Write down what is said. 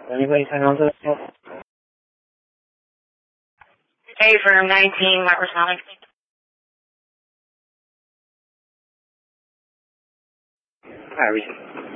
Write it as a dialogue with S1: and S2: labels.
S1: Anybody sign on to that?
S2: A for 19, what responding?
S1: Alright, recent.